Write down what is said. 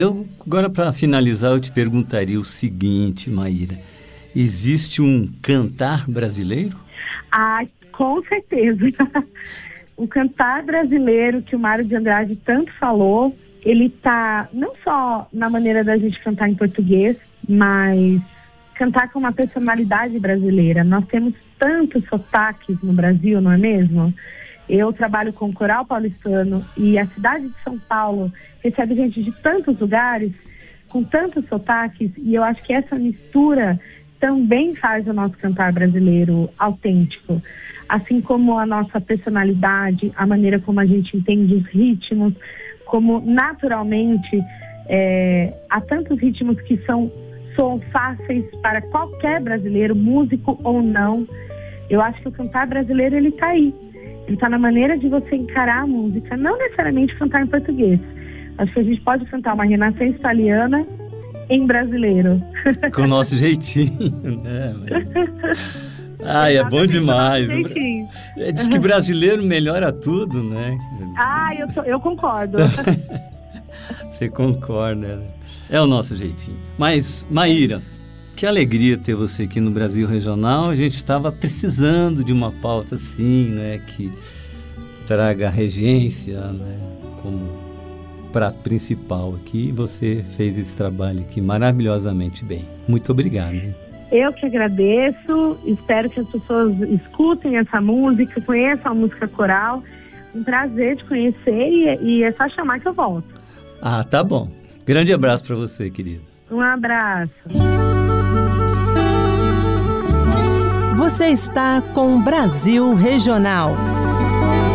Agora, para finalizar, eu te perguntaria o seguinte, Maíra. Existe um cantar brasileiro? Ah, com certeza. O cantar brasileiro que o Mário de Andrade tanto falou, ele tá não só na maneira da gente cantar em português, mas cantar com uma personalidade brasileira. Nós temos tantos sotaques no Brasil, não é mesmo? Eu trabalho com o Coral Paulistano e a cidade de São Paulo recebe gente de tantos lugares, com tantos sotaques, e eu acho que essa mistura também faz o nosso cantar brasileiro autêntico. Assim como a nossa personalidade, a maneira como a gente entende os ritmos, como naturalmente há tantos ritmos que soam fáceis para qualquer brasileiro, músico ou não. Eu acho que o cantar brasileiro, ele está aí. Ele está na maneira de você encarar a música, não necessariamente cantar em português. Acho que a gente pode cantar uma Renascença italiana em brasileiro. Com o nosso jeitinho, né? Ai, é bom demais. Diz que brasileiro melhora tudo, né? Ah, eu concordo. Você concorda, né? É o nosso jeitinho. Mas, Maíra, que alegria ter você aqui no Brasil Regional. A gente estava precisando de uma pauta assim, né? Que traga a regência, né? Como prato principal aqui. Você fez esse trabalho aqui maravilhosamente bem. Muito obrigado. Né? Eu que agradeço. Espero que as pessoas escutem essa música, conheçam a música coral. Um prazer te conhecer e é só chamar que eu volto. Ah, tá bom. Grande abraço para você, querida. Um abraço. Você está com Brasil Regional.